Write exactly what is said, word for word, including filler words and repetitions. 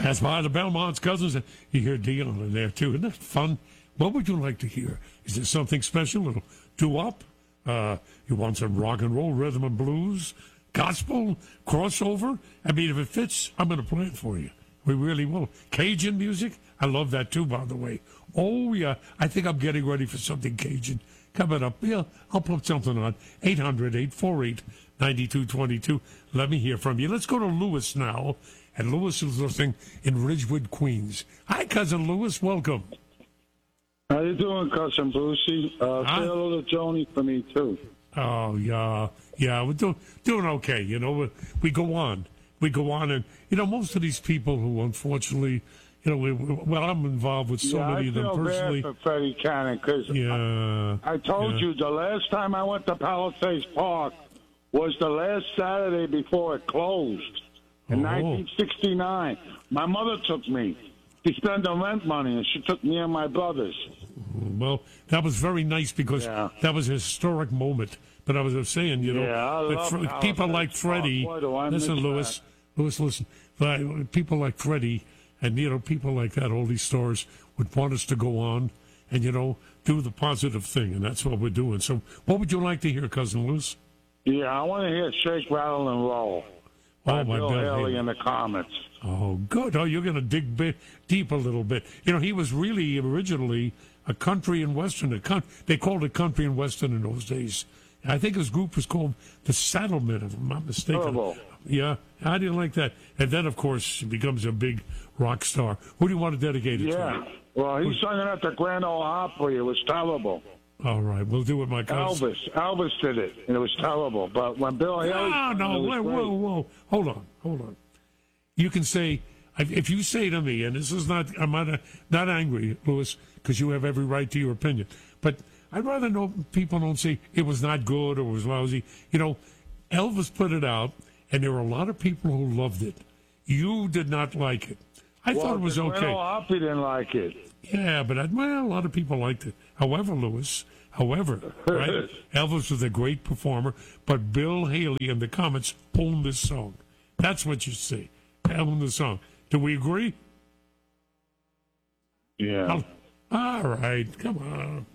That's why the Belmont's cousins. You hear Dion in there too. Isn't that fun? What would you like to hear? Is there something special? A little doo-wop? Uh, you want some rock and roll, rhythm and blues, gospel, crossover? I mean, if it fits, I'm going to play it for you. We really will. Cajun music? I love that too, by the way. Oh, yeah. I think I'm getting ready for something Cajun. Coming up. Yeah, I'll put something on. eight hundred, eight four eight, nine two two two. Let me hear from you. Let's go to Lewis now. And Lewis is listening in Ridgewood, Queens. Hi, Cousin Lewis. Welcome. How you doing, Cousin Brucey? Uh, Huh? say hello to Joni for me, too. Oh, yeah. Yeah, we're do- doing okay. You know, we, we go on. We go on. And, you know, most of these people who, unfortunately, you know, we, we, well, I'm involved with so yeah, many of them I feel personally. bad for Freddie Cannon, because Yeah. I, I told yeah. you the last time I went to Palisades Park was the last Saturday before it closed in Oh. nineteen sixty-nine. My mother took me to spend the rent money, and she took me and my brothers. Well, that was very nice because Yeah. that was a historic moment. But I was saying, you know, Yeah, I but love Fre- Palisades people like Park. Freddie. Boy, do I Listen, miss Lewis, Lewis, listen. But people like Freddie and, you know, people like that, all these stars would want us to go on and, you know, do the positive thing. And that's what we're doing. So what would you like to hear, Cousin Lewis? Yeah, I want to hear Shake, Rattle, and Roll by Oh, my Bill God. Haley in the Comets. Oh, good. Oh, you're going to dig bit, deep a little bit. You know, he was really originally a country and western. A con- they called it country and western in those days. I think his group was called the Saddlemen, if I'm not mistaken. Horrible. Yeah, I didn't like that. And then, of course, he becomes a big rock star. Who do you want to dedicate it Yeah. to? Well, he sung it at the Grand Ole Opry. It was terrible. All right, we'll do it, my cousin. Elvis. Elvis did it, and it was terrible. But when Bill Haley... No, no, it was whoa, great. whoa, whoa. Hold on, hold on. You can say, if you say to me, and this is not, I'm not, not angry, Lewis, because you have every right to your opinion, but I'd rather know people don't say it was not good or it was lousy. You know, Elvis put it out, and there were a lot of people who loved it. You did not like it. I well, thought it was the okay. Grand Ole Opry didn't like it. Yeah, but I, well, a lot of people liked it. However, Lewis, however, right? Elvis was a great performer, but Bill Haley and the Comets owned this song. That's what you see. Owned the song. Do we agree? Yeah. All right, come on.